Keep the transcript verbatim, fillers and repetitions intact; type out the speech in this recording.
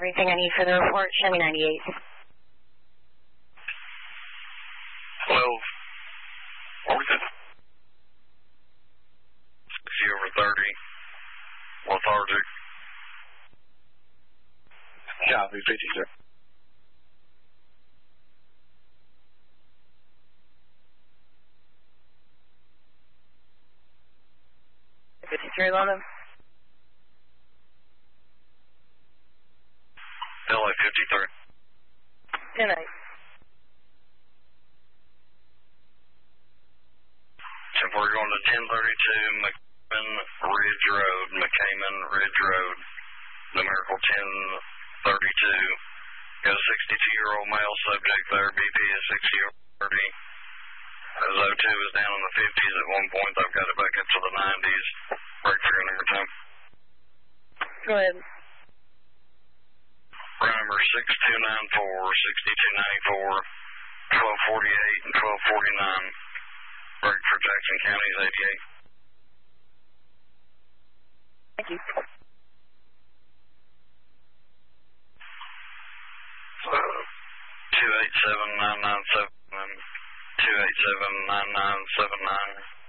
everything I need for the report. Show me ninety-eight. twelve. Oregon. sixty over thirty. Lethargic. Copy, fifty, sir. fifty-three, London. L A fifty-three. Good night. So we're going to ten thirty-two McCaman Ridge Road, McCaman Ridge Road, numerical ten thirty-two. Got a sixty-two-year-old male subject there, B P is sixty over thirty. As O two is down in the fifties at one point, I've got it back up to the nineties. Break for your number ten. Go ahead. Round number six two nine four, sixty-two ninety-four, twelve forty-eight, and twelve forty-nine. Break for Jackson County's eighty-eight. Thank you. Uh, two eight seven nine nine seven and two eight seven nine nine seven nine.